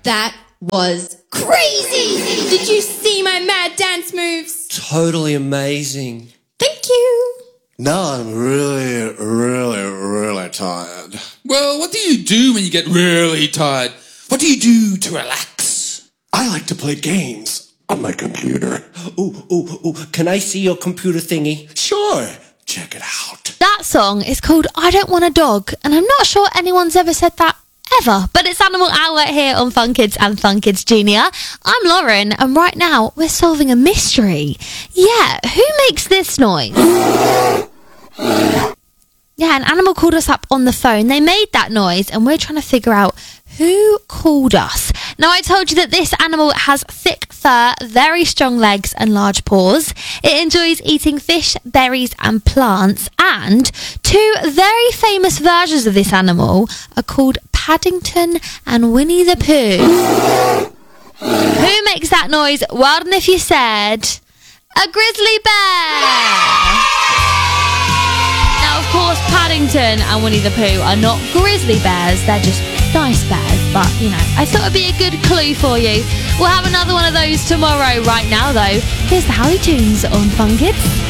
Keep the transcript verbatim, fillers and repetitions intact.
That was crazy! Did you see my mad dance moves? Totally amazing. Thank you. Now I'm really, really, really tired. Well, what do you do when you get really tired? What do you do to relax? I like to play games on my computer. Ooh, ooh, ooh. Can I see your computer thingy? Sure. Check it out. That song is called I Don't Want a Dog, and I'm not sure anyone's ever said that ever, but it's Animal Hour here on Fun Kids and Fun Kids Junior. I'm Lauren, and right now we're solving a mystery. Yeah, who makes this noise? Yeah, an animal called us up on the phone. They made that noise, and we're trying to figure out who called us. Now, I told you that this animal has thick fur, very strong legs and large paws. It enjoys eating fish, berries and plants. And two very famous versions of this animal are called Paddington and Winnie the Pooh. Who makes that noise? Well done if you said a grizzly bear. Now, of course, Paddington and Winnie the Pooh are not grizzly bears. They're just nice bears, but, you know, I thought it'd be a good clue for you. We'll have another one of those tomorrow. Right now, though, here's the Howie Tunes on Fun Kids.